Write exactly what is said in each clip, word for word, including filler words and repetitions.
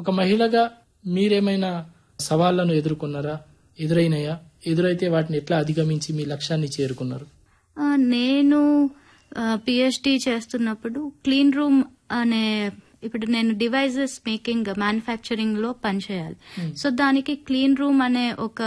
ఒక మహిళగా మీరేమైనా సవాళ్లను ఎదుర్కొన్నారా, ఎదురైనాయా? ఎదురైతే వాటిని ఎట్లా అధిగమించి మీ లక్ష్యాన్ని చేరుకున్నారు? ఆ, నేను పిహెచ్డి చేస్తున్నప్పుడు క్లీన్ రూమ్ అనే, ఇప్పుడు నేను డివైజెస్ మేకింగ్ మ్యానుఫ్యాక్చరింగ్ లో పనిచేయాలి. సో దానికి క్లీన్ రూమ్ అనే ఒక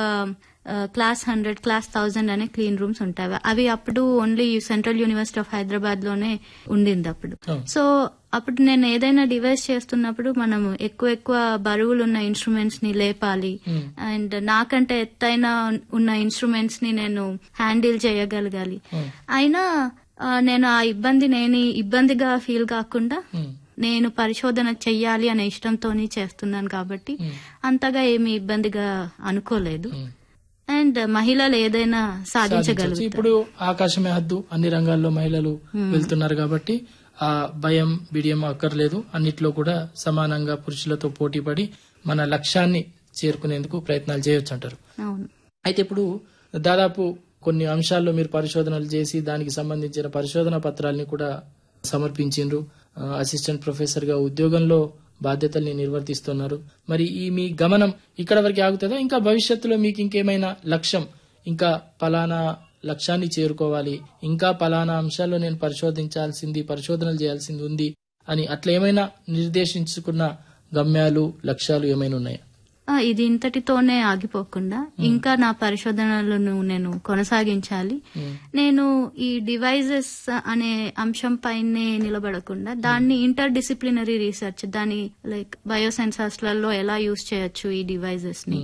క్లాస్ హండ్రెడ్ క్లాస్ థౌజండ్ అనే క్లీన్ రూమ్స్ ఉంటాయి. అవి అప్పుడు only central university of Hyderabad లోనే ఉండింది అప్పుడు. సో అప్పుడు నేను ఏదైనా డివైస్ చేస్తున్నప్పుడు మనం ఎక్కువ ఎక్కువ బరువులు ఉన్న ఇన్స్ట్రుమెంట్స్ ని లేపాలి, అండ్ నాకంటే ఎత్తైన ఉన్న ఇన్స్ట్రుమెంట్స్ ని నేను హ్యాండిల్ చేయగలగాలి. అయినా నేను ఆ ఇబ్బంది నేను ఇబ్బందిగా ఫీల్ కాకుండా నేను పరిశోధన చెయ్యాలి అనే ఇష్టంతోని చేస్తున్నాను కాబట్టి అంతగా ఏమి ఇబ్బందిగా అనుకోలేదు. అండ్ మహిళలు ఏదైనా సాధించగలరు. ఇప్పుడు ఆకాశమే హద్దు, అన్ని రంగాల్లో మహిళలు వెళ్తున్నారు కాబట్టి ఆ భయం బిడియం అక్కర్లేదు. అన్నిట్లో కూడా సమానంగా పురుషులతో పోటీ పడి మన లక్ష్యాన్ని చేరుకునేందుకు ప్రయత్నాలు చేయొచ్చు అంటారు. అయితే ఇప్పుడు దాదాపు కొన్ని అంశాల్లో మీరు పరిశోధనలు చేసి దానికి సంబంధించిన పరిశోధన పత్రాలని కూడా సమర్పించిండ్రు. అసిస్టెంట్ ప్రొఫెసర్ గా ఉద్యోగంలో బాధ్యతల్ని నిర్వర్తిస్తున్నారు. మరి ఈ మీ గమనం ఇక్కడ వరకు ఆగుతుందా? ఇంకా భవిష్యత్తులో మీకు ఇంకేమైనా లక్ష్యం, ఇంకా పలానా లక్ష్యాన్ని చేరుకోవాలి, ఇంకా పలానా అంశాల్లో నేను పరిశోధించాల్సింది పరిశోధనలు చేయాల్సింది ఉంది అని అట్లా ఏమైనా నిర్దేశించుకున్న గమ్యాలు లక్ష్యాలు ఏమైనా ఉన్నాయా? ఇది ఇంతటితోనే ఆగిపోకుండా ఇంకా నా పరిశోధనలను నేను కొనసాగించాలి. నేను ఈ డివైజెస్ అనే అంశం పైనే నిలబడకుండా దాన్ని ఇంటర్ డిసిప్లినరీ రీసెర్చ్, దాని లైక్ బయోసెన్సర్స్ లలో ఎలా యూజ్ చేయొచ్చు ఈ డివైజెస్ ని,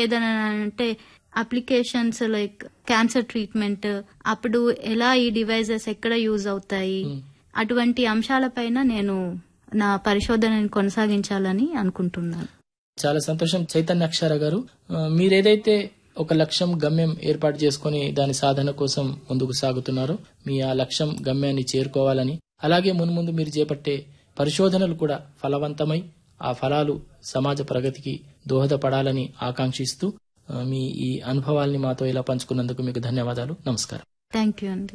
లేదంటే అప్లికేషన్స్ లైక్ క్యాన్సర్ ట్రీట్మెంట్ అప్పుడు ఎలా ఈ డివైజెస్ ఎక్కడ యూజ్ అవుతాయి, అటువంటి అంశాలపైన నేను నా పరిశోధనని కొనసాగించాలని అనుకుంటున్నాను. చాలా సంతోషం చైతన్య అక్షర గారు. మీరేదైతే ఒక లక్ష్యం గమ్యం ఏర్పాటు చేసుకుని దాని సాధన కోసం ముందుకు సాగుతున్నారో మీ ఆ లక్ష్యం గమ్యాన్ని చేరుకోవాలని, అలాగే మున్ముందు మీరు చేపట్టే పరిశోధనలు కూడా ఫలవంతమై ఆ ఫలాలు సమాజ ప్రగతికి దోహదపడాలని ఆకాంక్షిస్తూ మీ ఈ అనుభవాల్ని మాతో ఇలా పంచుకున్నందుకు మీకు ధన్యవాదాలు. నమస్కారం. థ్యాంక్ యూ అండి.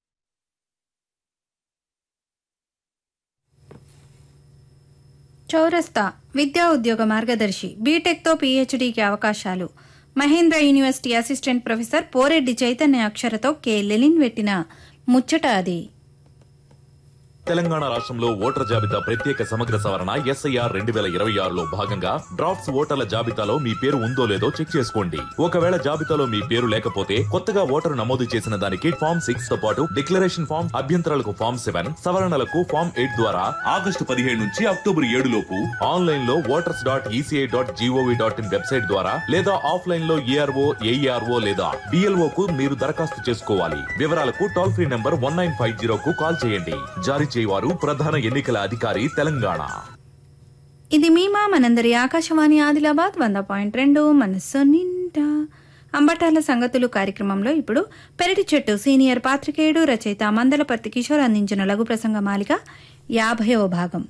చౌరస్తా విద్యా ఉద్యోగ మార్గదర్శి, బీటెక్తో పీహెచ్డీకి అవకాశాలు. Mahindra university assistant professor Poreddy Chaitanya అక్షరతో K Lenin పెట్టిన ముచ్చట అది. తెలంగాణ రాష్ట్రంలో ఓటర్ జాబితా ప్రత్యేక సమగ్ర సవరణ ఎస్ఐఆర్ రెండు వేల ఇరవై ఆరులో భాగంగా డ్రాఫ్ట్స్ ఓటర్ల జాబితాలో మీ పేరు ఉందో లేదో చెక్ చేసుకోండి. ఒకవేళ జాబితాలో మీ పేరు లేకపోతే కొత్తగా ఓటరు నమోదు చేసిన దానికి ఫామ్ సిక్స్ తో పాటు డిక్లరేషన్ ఫామ్, అభ్యంతరాలకు ఫామ్ సెవెన్, సవరణలకు ఫామ్ ఎయిట్ ద్వారా ఆగస్టు పదిహేడు నుంచి అక్టోబర్ ఏడు లోపు ఆన్లైన్ లో voters dot ECI dot GOV dot in website ద్వారా లేదా ఆఫ్లైన్ లో ఏఆర్ఓ, ఏఈఆర్ఓ లేదా బిఎల్ఓ కు మీరు దరఖాస్తు చేసుకోవాలి. వివరాలకు toll free number one nine five zero కు కాల్ చేయండి. జారీ వారు ప్రధాన ఎన్నికల అధికారి తెలంగాణ. ఇది మీమా మనందరి ఆకాశవాణి ఆదిలాబాద్ వంద పాయింట్ రెండు మనస్సు నిండా. అంబటాల సంగతులు కార్యక్రమంలో ఇప్పుడు పెరటి చెట్టు సీనియర్ పాత్రికేయుడు, రచయిత మందలపర్తి కిషోర్ అందించిన లఘు ప్రసంగ మాలిక యాభైవ భాగం.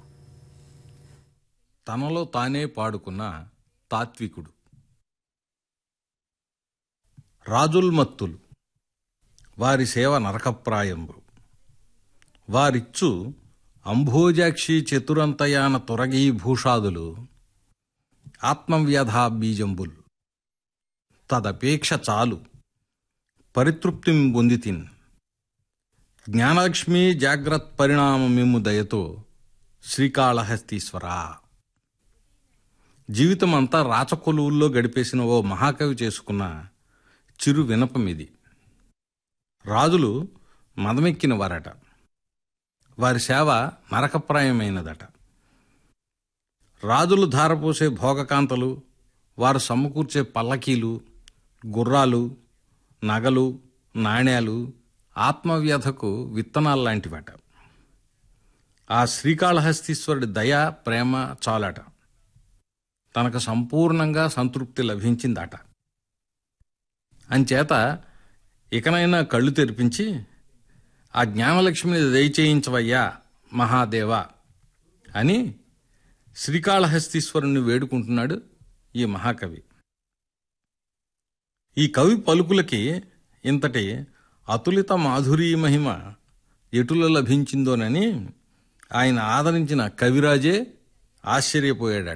తనలో తానే పాడుకున్న తాత్వికుడు. రాజుల్మత్తులు వారి సేవ నరకప్రాయంబు, వారిచ్చు అంభోజాక్షి చతురంతయాన తొరగీ భూషాదులు ఆత్మవ్యధా బీజంబుల్ తదపేక్ష చాలు పరితృప్తిం పొందితిన్ జ్ఞానలక్ష్మీ జాగ్రత్ పరిణామమిమ్ము దయతో శ్రీకాళహస్తీశ్వర. జీవితమంతా రాచకొలువుల్లో గడిపేసిన ఓ మహాకవి చేసుకున్న చిరు వినపమిది. రాజులు మదమెక్కిన వారట, వారి సేవ నరకప్రాయమైనదట. రాజులు ధారపోసే భోగకాంతలు, వారు సమకూర్చే పల్లకీలు, గుర్రాలు, నగలు, నాణ్యాలు ఆత్మవ్యధకు విత్తనాల్లాంటివట. ఆ శ్రీకాళహస్తీశ్వరుడి దయ, ప్రేమ చాలట. తనకు సంపూర్ణంగా సంతృప్తి లభించిందట. అంచేత ఇకనైనా కళ్ళు తెరిపించి ఆ జ్ఞానలక్ష్మిని దయచేయించవయ్యా మహాదేవా అని శ్రీకాళహస్తీశ్వరుణ్ణి వేడుకుంటున్నాడు ఈ మహాకవి. ఈ కవి పలుకులకి ఇంతటి అతులిత మాధురీ మహిమ ఎటుల లభించిందోనని ఆయన ఆదరించిన కవిరాజే ఆశ్చర్యపోయాడట.